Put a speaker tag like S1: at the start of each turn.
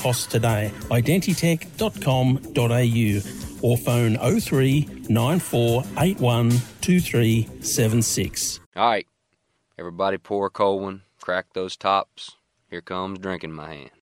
S1: costs today. Identitech.com.au or phone 03 9481 2376.
S2: All right, everybody pour a cold one, crack those tops. Here comes Drinking My Hand.